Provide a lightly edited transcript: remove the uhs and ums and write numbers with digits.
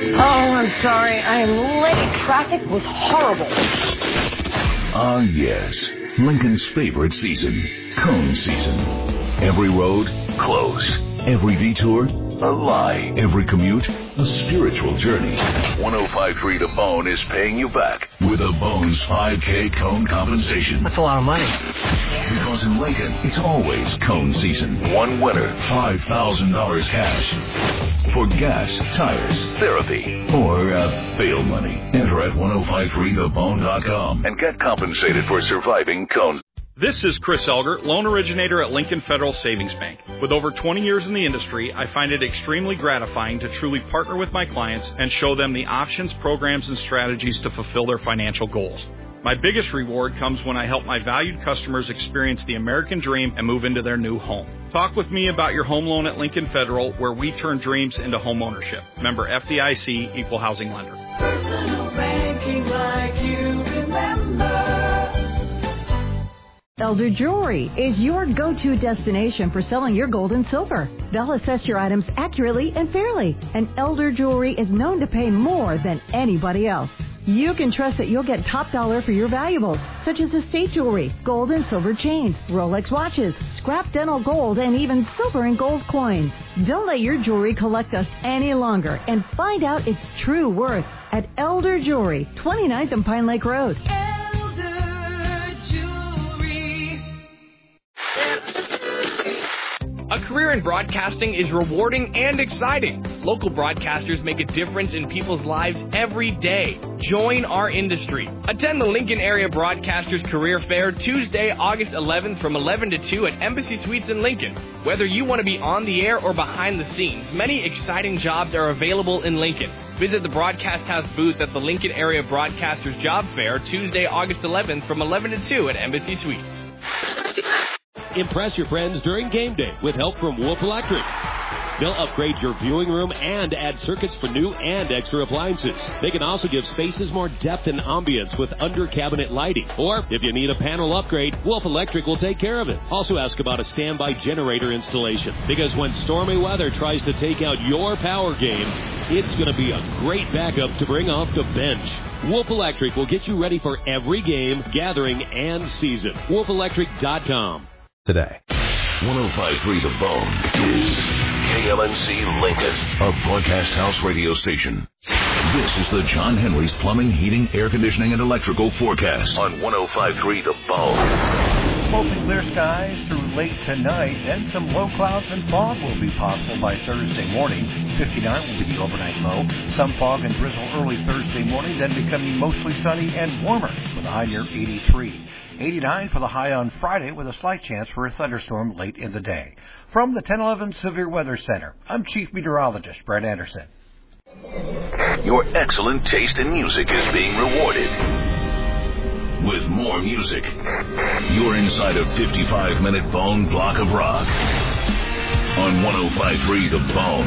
Oh, I'm sorry. I am late. Traffic was horrible. Ah, yes. Lincoln's favorite season, cone season. Every road, closed. Every detour, a lie. Every commute, a spiritual journey. 105.3 The Bone is paying you back with a Bones 5K cone compensation. That's a lot of money. Because in Lincoln, it's always cone season. One winner, $5,000 cash. For gas, tires, therapy, or bail money. Enter at 1053thebone.com and get compensated for surviving cones. This is Chris Elger, loan originator at Lincoln Federal Savings Bank. With over 20 years in the industry, I find it extremely gratifying to truly partner with my clients and show them the options, programs, and strategies to fulfill their financial goals. My biggest reward comes when I help my valued customers experience the American dream and move into their new home. Talk with me about your home loan at Lincoln Federal, where we turn dreams into home ownership. Member FDIC, Equal Housing Lender. Personal banking like you remember. Elder Jewelry is your go-to destination for selling your gold and silver. They'll assess your items accurately and fairly, and Elder Jewelry is known to pay more than anybody else. You can trust that you'll get top dollar for your valuables, such as estate jewelry, gold and silver chains, Rolex watches, scrap dental gold, and even silver and gold coins. Don't let your jewelry collect us any longer and find out its true worth at Elder Jewelry, 29th and Pine Lake Road. A career in broadcasting is rewarding and exciting. Local broadcasters make a difference in people's lives every day. Join our industry. Attend the Lincoln Area Broadcasters Career Fair Tuesday, August 11th from 11 to 2 at Embassy Suites in Lincoln. Whether you want to be on the air or behind the scenes, many exciting jobs are available in Lincoln. Visit the Broadcast House booth at the Lincoln Area Broadcasters Job Fair Tuesday, August 11th from 11 to 2 at Embassy Suites. Impress your friends during game day with help from Wolf Electric. They'll upgrade your viewing room and add circuits for new and extra appliances. They can also give spaces more depth and ambience with under-cabinet lighting. Or, if you need a panel upgrade, Wolf Electric will take care of it. Also ask about a standby generator installation, because when stormy weather tries to take out your power game, it's going to be a great backup to bring off the bench. Wolf Electric will get you ready for every game, gathering, and season. WolfElectric.com. Today, 105.3 The Bone is KLNC Lincoln, a broadcast house radio station. This is the John Henry's Plumbing, Heating, Air Conditioning, and Electrical forecast on 105.3 The Bone. Mostly clear skies through late tonight, and some low clouds and fog will be possible by Thursday morning. 59 will be the overnight low. Some fog and drizzle early Thursday morning, then becoming mostly sunny and warmer with a high near 83. 89 for the high on Friday with a slight chance for a thunderstorm late in the day. From the 1011 Severe Weather Center, I'm Chief Meteorologist Brett Anderson. Your excellent taste in music is being rewarded with more music. You're inside a 55-minute Bone block of rock on 105.3 The Bone.